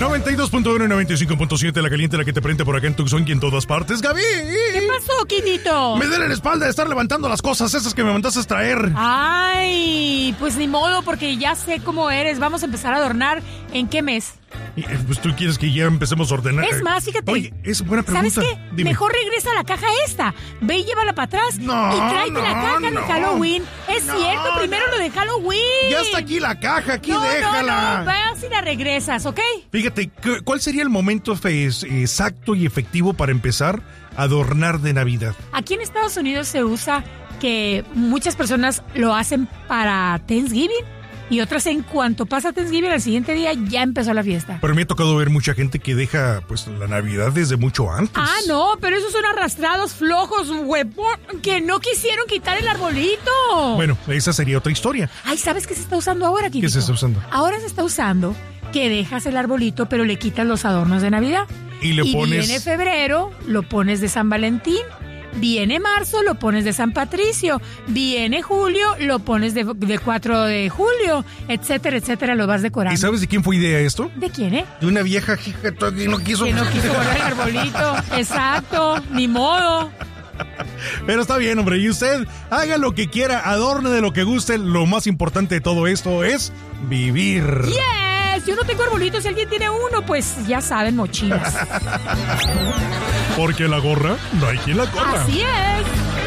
92.1 y 95.7, la caliente, la que te prende por acá en Tucson y en todas partes. ¡Gaby! ¿Qué pasó, Quinito? Me duele la espalda de estar levantando las cosas esas que me mandaste a traer. Ay, pues ni modo, porque ya sé cómo eres. Vamos a empezar a adornar. ¿En qué mes? Pues tú quieres que ya empecemos a ordenar. Es más, fíjate. Oye, es buena pregunta. ¿Sabes qué? Dime. Mejor regresa a la caja esta. Ve y llévala para atrás. No, y tráete no, la caja de no. Halloween. Es No, cierto, primero lo de Halloween. Ya está aquí la caja, aquí no, déjala. No, vas y la regresas, ¿ok? Fíjate, ¿cuál sería el momento exacto y efectivo para empezar a adornar de Navidad? Aquí en Estados Unidos se usa que muchas personas lo hacen para Thanksgiving. Y otras en cuanto pasa Thanksgiving, al siguiente día ya empezó la fiesta. Pero me ha tocado ver mucha gente que deja pues la Navidad desde mucho antes. Ah, no, pero esos son arrastrados flojos, huevón, que no quisieron quitar el arbolito. Bueno, esa sería otra historia. Ay, ¿sabes qué se está usando ahora, Kikito? ¿Qué se está usando? Ahora se está usando que dejas el arbolito, pero le quitas los adornos de Navidad. Y le pones... viene febrero, lo pones de San Valentín. Viene marzo, lo pones de San Patricio. Viene julio, lo pones de 4 de julio, etcétera, etcétera, lo vas decorando. ¿Y sabes de quién fue idea esto? ¿De quién, De una vieja que no quiso... Que no quiso guardar el arbolito. Exacto, ni modo. Pero está bien, hombre. Y usted haga lo que quiera, adorne de lo que guste. Lo más importante de todo esto es vivir. Yes, yo no tengo arbolito. Si alguien tiene uno, pues ya saben, mochilas. Porque la gorra no hay quien la corra. Así es.